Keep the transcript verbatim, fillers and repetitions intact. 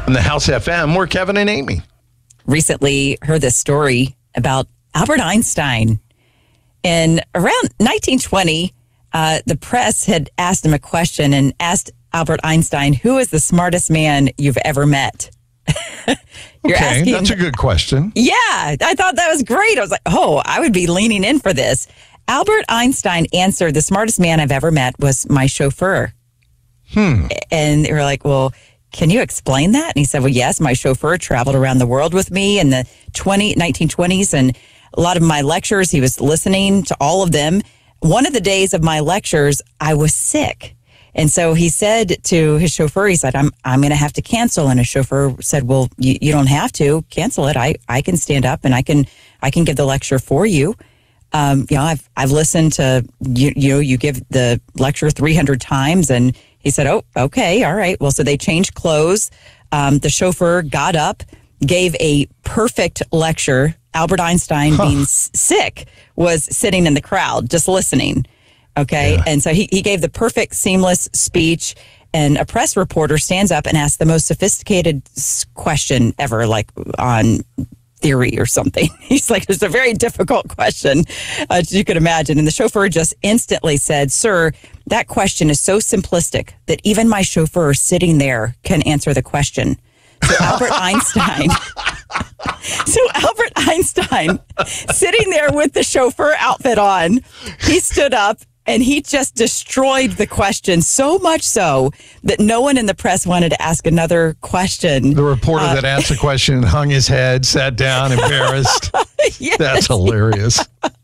On the House F M, we're Kevin and Amy. Recently heard this story about Albert Einstein. In around nineteen twenty, uh, the press had asked him a question and asked Albert Einstein, who is the smartest man you've ever met? You're okay, asking, that's a good question. Yeah, I thought that was great. I was like, oh, I would be leaning in for this. Albert Einstein answered, the smartest man I've ever met was my chauffeur. Hmm. And they were like, well, can you explain that? And he said, well, yes, my chauffeur traveled around the world with me in the nineteen twenties. And a lot of my lectures, he was listening to all of them. One of the days of my lectures, I was sick. And so he said to his chauffeur, he said, I'm I'm going to have to cancel. And his chauffeur said, well, you, you don't have to cancel it. I, I can stand up and I can I can give the lecture for you. Um, you know, I've I've listened to, you, you know, you give the lecture three hundred times. And he said, oh, okay, all right. Well, so they changed clothes. Um, the chauffeur got up, gave a perfect lecture. Albert Einstein, huh. being s- sick, was sitting in the crowd just listening. Okay. Yeah. And so he, he gave the perfect, seamless speech. And a press reporter stands up and asks the most sophisticated question ever, like on theory or something. He's like, it's a very difficult question, uh, as you could imagine. And the chauffeur just instantly said, sir, that question is so simplistic that even my chauffeur sitting there can answer the question. So Albert Einstein, so Albert Einstein, sitting there with the chauffeur outfit on, he stood up and he just destroyed the question, so much so that no one in the press wanted to ask another question. The reporter uh, that asked the question hung his head, sat down, embarrassed. Yes. That's hilarious.